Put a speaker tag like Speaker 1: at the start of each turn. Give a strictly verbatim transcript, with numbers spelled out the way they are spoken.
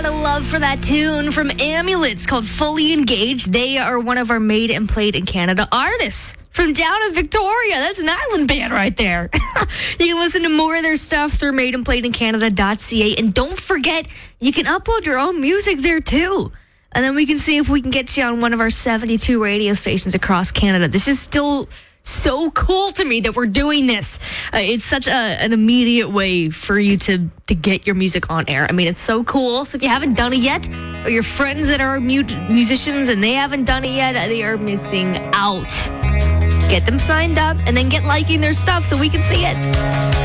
Speaker 1: A love for that tune from Amulets called Fully Engaged. They are one of our made and played in Canada artists from down in Victoria. That's an island band right there. You can listen to more of their stuff through made and played in Canada dot c a. And don't forget, you can upload your own music there too. And then we can see if we can get you on one of our seventy-two radio stations across Canada. This is still so cool to me that we're doing this. Uh, it's such a, an immediate way for you to, to get your music on air. I mean, it's so cool. So if you haven't done it yet, or your friends that are mu- musicians and they haven't done it yet, they are missing out. Get them signed up and then get liking their stuff so we can see it.